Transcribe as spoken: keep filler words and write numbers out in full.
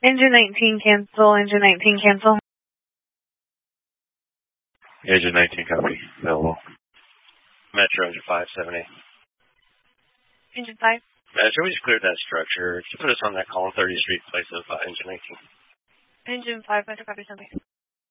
Engine nineteen cancel, engine nineteen cancel. Engine nineteen copy, available. Metro, engine five, seven eight. Engine five. Metro, we just cleared that structure. Just put us on that column thirty street place of uh, engine nineteen. Engine five, Metro copy, something.